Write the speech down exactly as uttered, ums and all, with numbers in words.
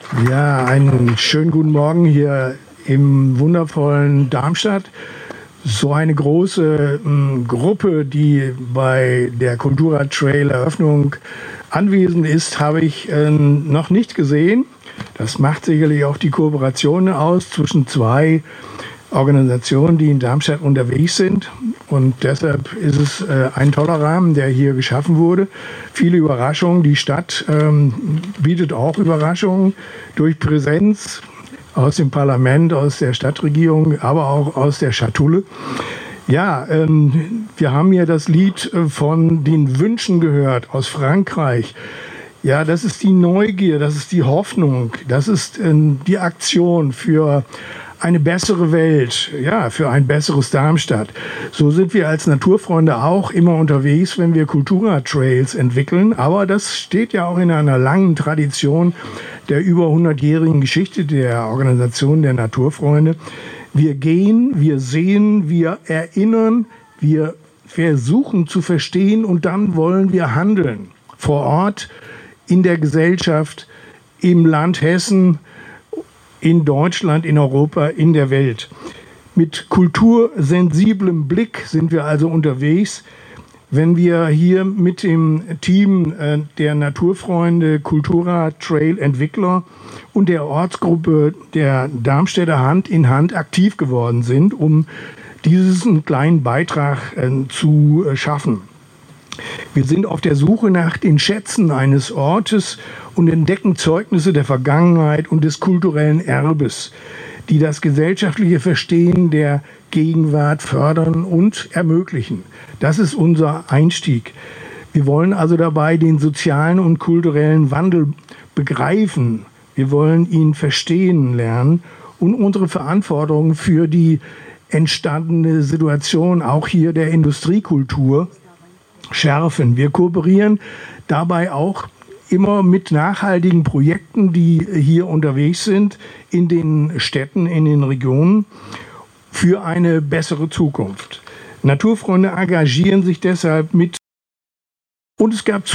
Ja, einen schönen guten Morgen hier im wundervollen Darmstadt. So eine große äh, Gruppe, die bei der Cultura Trail Eröffnung anwesend ist, habe ich äh, noch nicht gesehen. Das macht sicherlich auch die Kooperation aus zwischen zwei Organisationen, die in Darmstadt unterwegs sind. Und deshalb ist es äh, ein toller Rahmen, der hier geschaffen wurde. Viele Überraschungen. Die Stadt ähm, bietet auch Überraschungen durch Präsenz aus dem Parlament, aus der Stadtregierung, aber auch aus der Schatulle. Ja, ähm, wir haben hier das Lied von den Wünschen gehört aus Frankreich. Ja, das ist die Neugier, das ist die Hoffnung, das ist ähm, die Aktion für eine bessere Welt, ja, für ein besseres Darmstadt. So sind wir als Naturfreunde auch immer unterwegs, wenn wir Cultura Trails entwickeln. Aber das steht ja auch in einer langen Tradition der über hundertjährigen Geschichte der Organisation der Naturfreunde. Wir gehen, wir sehen, wir erinnern, wir versuchen zu verstehen und dann wollen wir handeln. Vor Ort, in der Gesellschaft, im Land Hessen, in Deutschland, in Europa, in der Welt. Mit kultursensiblem Blick sind wir also unterwegs, wenn wir hier mit dem Team äh, der Naturfreunde Cultura Trail Entwickler und der Ortsgruppe der Darmstädter Hand in Hand aktiv geworden sind, um diesen kleinen Beitrag äh, zu äh, schaffen. Wir sind auf der Suche nach den Schätzen eines Ortes und entdecken Zeugnisse der Vergangenheit und des kulturellen Erbes, die das gesellschaftliche Verstehen der Gegenwart fördern und ermöglichen. Das ist unser Einstieg. Wir wollen also dabei den sozialen und kulturellen Wandel begreifen. Wir wollen ihn verstehen lernen und unsere Verantwortung für die entstandene Situation, auch hier der Industriekultur, schärfen. Wir kooperieren dabei auch immer mit nachhaltigen Projekten, die hier unterwegs sind, in den Städten, in den Regionen, für eine bessere Zukunft. Naturfreunde engagieren sich deshalb mit und es gab